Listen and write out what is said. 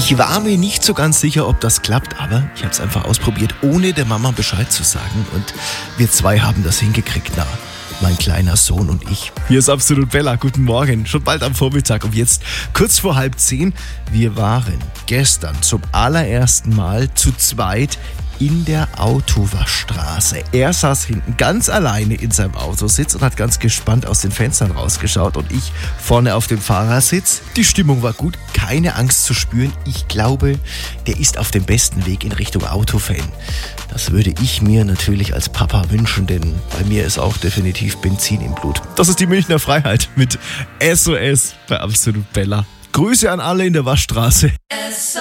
Ich war mir nicht so ganz sicher, ob das klappt, aber ich habe es einfach ausprobiert, ohne der Mama Bescheid zu sagen. Und wir zwei haben das hingekriegt, mein kleiner Sohn und ich. Hier ist Absolut Bella, guten Morgen, schon bald am Vormittag und jetzt kurz vor 9:30. Wir waren gestern zum allerersten Mal zu zweit in der Autowaschstraße. Er saß hinten ganz alleine in seinem Autositz und hat ganz gespannt aus den Fenstern rausgeschaut und ich vorne auf dem Fahrersitz. Die Stimmung war gut, keine Angst zu spüren. Ich glaube, der ist auf dem besten Weg in Richtung Autofan. Das würde ich mir natürlich als Papa wünschen, denn bei mir ist auch definitiv Benzin im Blut. Das ist die Münchner Freiheit mit SOS bei Absolut Bella. Grüße an alle in der Waschstraße.